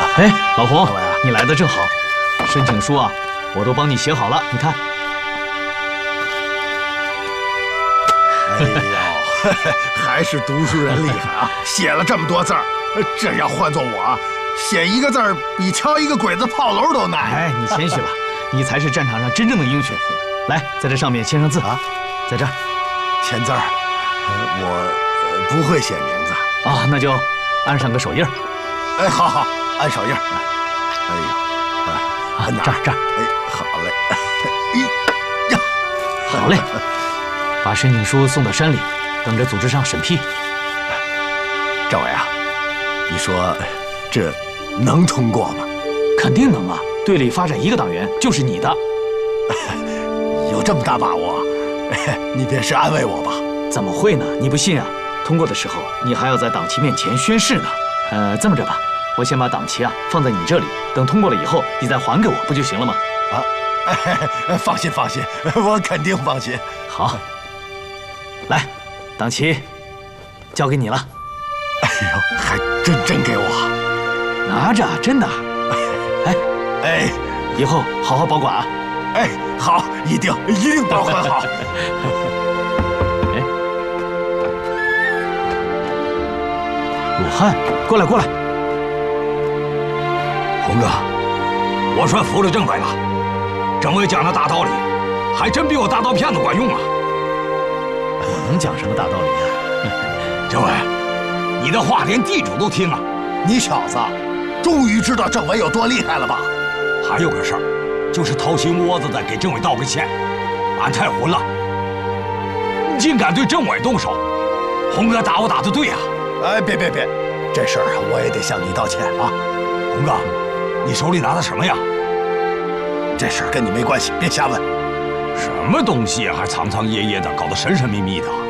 哎，老洪，你来的正好，申请书啊，我都帮你写好了，你看。 哎呦，还是读书人厉害啊！写了这么多字儿，这要换做我，写一个字儿比敲一个鬼子炮楼都难。 哎，你谦虚了，你才是战场上真正的英雄。来，在这上面签上字啊，在这儿签字儿，我不会写名字啊，那就按上个手印儿。 哎，好好，按手印儿。哎呦， 啊，这儿。 哎，好嘞。哎呀， 好嘞，把申请书送到山里，等着组织上审批。 政委啊，你说这能通过吗？ 肯定能啊！队里发展一个党员就是你的。 有这么大把握？你别是安慰我吧？ 怎么会呢？你不信啊？通过的时候，你还要在党旗面前宣誓呢。这么着吧，我先把党旗啊放在你这里，等通过了以后，你再还给我，不就行了吗？ 啊，放心，我肯定放心。 好，来，党旗交给你了。 哎呦，还真给我？ 拿着，真的。 哎， 以后好好保管啊。 哎，好，一定保管好。 哎，鲁汉，过来。 洪哥，我算服了政委了。政委讲的大道理，还真比我大刀片子管用啊！ 我能讲什么大道理啊？ 政委，你的话连地主都听啊！ 你小子，终于知道政委有多厉害了吧？ 还有个事儿，就是掏心窝子的给政委道个歉，俺太混了，竟敢对政委动手。洪哥打我打得对呀！ 哎，别，这事儿啊，我也得向你道歉啊。 洪哥，你手里拿的什么呀？ 这事儿跟你没关系，别瞎问。 什么东西啊，还藏藏掖掖的，搞得神神秘秘的。